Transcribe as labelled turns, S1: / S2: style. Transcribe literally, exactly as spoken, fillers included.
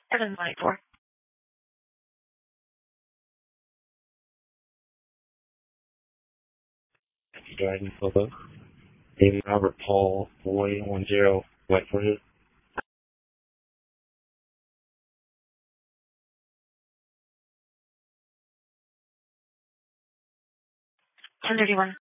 S1: seven one eight four.
S2: Driving photo. David Robert Paul Boy one zero. Wait for it.
S1: ten thirty one.